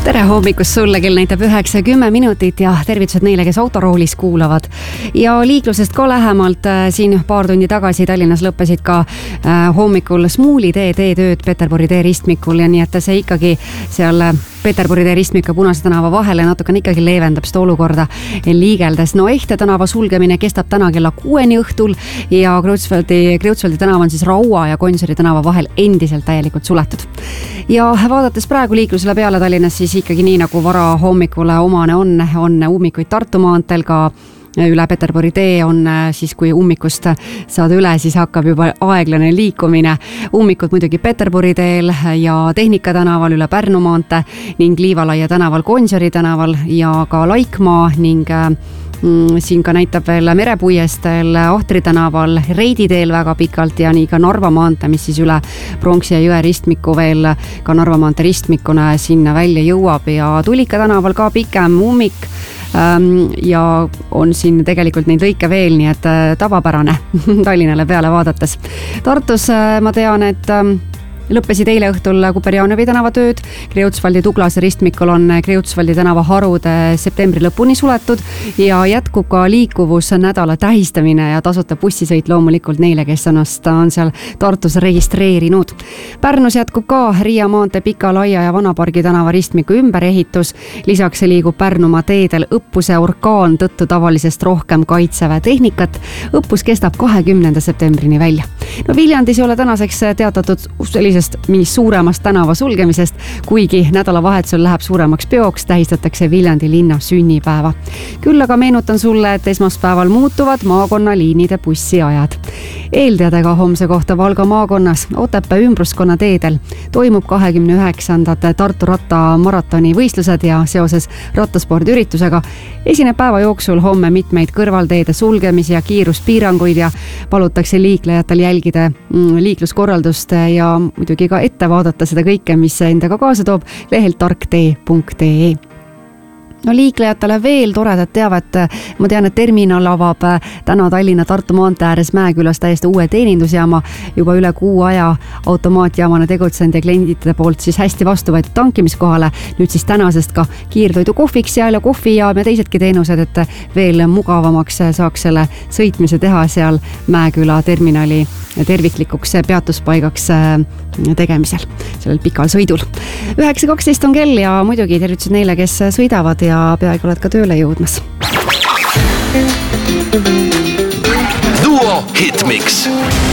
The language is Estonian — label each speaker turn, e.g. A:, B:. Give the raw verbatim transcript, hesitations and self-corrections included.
A: tere hommikust sulle, kell näitab üheksa kümme minutit ja tervitused neile, kes autoroolis kuulavad. Ja liiklusest ka lähemalt, siin paar tundi tagasi Tallinnas lõppesid ka hommikul Smuuli tee teetööd Peterburi tee ristmikul ja nii, et see ikkagi seal Peterburi tee ristmika Punase tänava vahele natukene ikkagi leevendab seda olukorda liigeldes. No Ehte tänava sulgemine kestab täna kella kuueni õhtul ja Kreutzwaldi, Kreutzwaldi tänav on siis Raua ja Gonsiori tänava vahel endiselt täielikult suletud. Ja vaadates praegu liiklusele peale Tallinnas, siis ikkagi nii nagu vara hommikule omane on, on ummikuid Tartu maanteel ka üle Peterburi tee on siis, kui ummikust saad üle, siis hakkab juba aeglane liikumine. Ummikud muidugi Peterburi teel ja Tehnika tänaval üle Pärnu maante ning Liivalaia tänaval Gonsiori tänaval ja ka Laikmaa ning mm, siin ka näitab veel Merepuiestel Ahtri tänaval Reidi teel väga pikalt ja nii ka Narva maante, mis siis üle Pronksi ja Jõe ristmiku veel ka Narva maante ristmikuna sinna välja jõuab ja Tulika tänaval ka pikem ummik ja on siin tegelikult neid lõike veel, nii et tavapärane Tallinnale peale vaadates. Tartus ma tean, et lõppesid eile õhtul Kuperjanovi tänava tööd. Kreutzwaldi Tuglase ristmikul on Kreutzwaldi tänava harud septembri lõpuni suletud ja jätkub ka liikuvus nädala tähistamine ja tasuta bussisõit loomulikult neile, kes ennast on seal Tartus registreerinud. Pärnus jätkub ka Riia maantee Pika Laia ja Vanapargi tänava ristmiku ümberehitus. Lisaks liigub Pärnumaa teedel õppuse orkaan tõttu tavalisest rohkem kaitseväe tehnikat. Õppus kestab kahekümnenda septembrini välja. No Viljandis ei ole tänaseks teatatud sellisest mingi suuremast tänava sulgemisest, kuigi nädalavahetusel läheb suuremaks peoks, tähistatakse Viljandi linna sünnipäeva. Küll aga meenutan sulle, et esmaspäeval muutuvad maakonnaliinide bussiajad. Eelteadega homse kohta Valga maakonnas Otepää ümbruskonna teedel toimub kahekümne üheksandad Tartu rattamaratoni võistlused ja seoses rattaspordiüritusega esineb päeva jooksul homme mitmeid kõrvalteede sulgemisi ja kiiruspiiranguid ja palutakse liiklejatel jälgida liikluskorraldust ja muidugi ka ette vaadata seda kõike, mis endaga kaasa toob lehelt tarktee punkt ee. No liiklejatele veel toredat teavet. Ma tean, et terminal avab täna Tallinna Tartu maantee ääres Mäekülas täiesti uue teenindusjaama. Juba üle kuu aja automaatjaamana tegutsenud ja klientide poolt siis hästi vastu võetud tankimiskohale. Nüüd siis tänasest ka kiirtoidu kohviks seal ja kohvijaam ja teisedki teenused, et veel mugavamaks saaks selle sõitmise teha seal Mäeküla terminali terviklikuks peatuspaigaks tegemisel sellel pikal sõidul. üheksa kaksteist on kell ja muidugi tervitused neile, kes sõidavad ja peaaegu oled ka tööle jõudmas.
B: Duo Hitmix.